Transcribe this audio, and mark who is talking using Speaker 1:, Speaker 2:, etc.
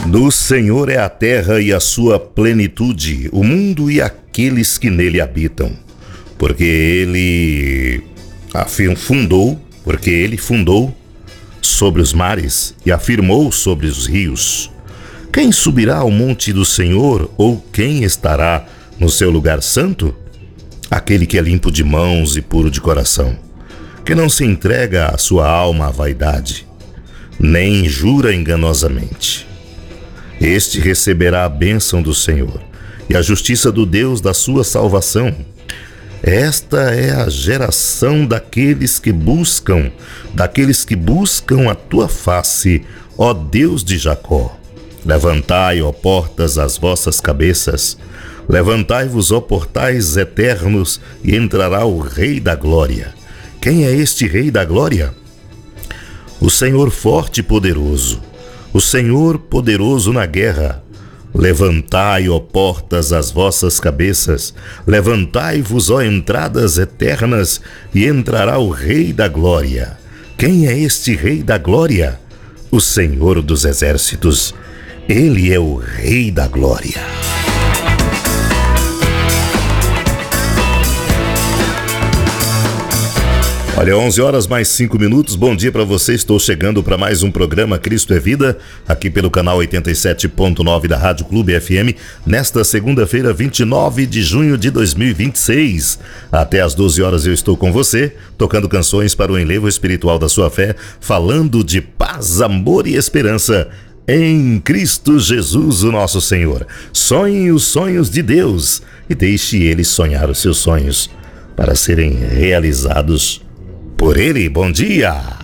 Speaker 1: Do Senhor é a terra e a sua plenitude, o mundo e aqueles que nele habitam. Porque ele fundou sobre os mares e afirmou sobre os rios. Quem subirá ao monte do Senhor, ou quem estará no seu lugar santo? Aquele que é limpo de mãos e puro de coração, que não se entrega a sua alma à vaidade, nem jura enganosamente. Este receberá a bênção do Senhor e a justiça do Deus da sua salvação. Esta é a geração daqueles que buscam a tua face, ó Deus de Jacó. Levantai, ó portas, as vossas cabeças. Levantai-vos, ó portais eternos, e entrará o Rei da Glória. Quem é este Rei da Glória? O Senhor forte e poderoso, o Senhor poderoso na guerra. Levantai, ó portas, as vossas cabeças. Levantai-vos, ó entradas eternas, e entrará o Rei da Glória. Quem é este Rei da Glória? O Senhor dos Exércitos. Ele é o Rei da Glória. Olha, 11 horas mais 5 minutos, bom dia para você, estou chegando para mais um programa Cristo é Vida, aqui pelo canal 87.9 da Rádio Clube FM, nesta segunda-feira, 29 de junho de 2026. Até às 12 horas eu estou com você, tocando canções para o enlevo espiritual da sua fé, falando de paz, amor e esperança em Cristo Jesus, o nosso Senhor. Sonhe os sonhos de Deus e deixe Ele sonhar os seus sonhos para serem realizados por Ele. Bom dia!